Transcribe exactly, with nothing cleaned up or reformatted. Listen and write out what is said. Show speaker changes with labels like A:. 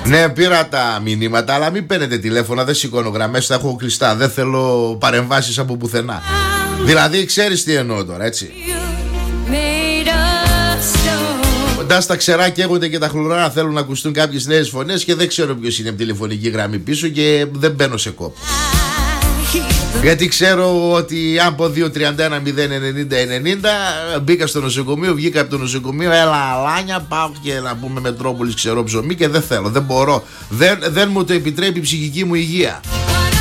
A: Ναι, πήρα τα μηνύματα, αλλά μην παίρνετε τηλέφωνα, δεν σηκώνω γραμμές, τα έχω κλειστά. Δεν θέλω παρεμβάσεις από πουθενά. Δηλαδή, ξέρεις τι εννοώ τώρα, έτσι. Κοντά στα ξερά καίγονται και τα χλωρά, θέλουν να ακουστούν κάποιες νέες φωνές και δεν ξέρω ποιος είναι από τηλεφωνική γραμμή πίσω και δεν μπαίνω σε κόπο. Γιατί ξέρω ότι αν πω δύο τριάντα ένα μηδέν ενενήντα ενενήντα, μπήκα στο νοσοκομείο, βγήκα από το νοσοκομείο, έλα αλάνια, πάω και να πούμε Μετρόπολης ξερό ψωμί και δεν θέλω, δεν μπορώ. Δεν, δεν μου το επιτρέπει η ψυχική μου υγεία.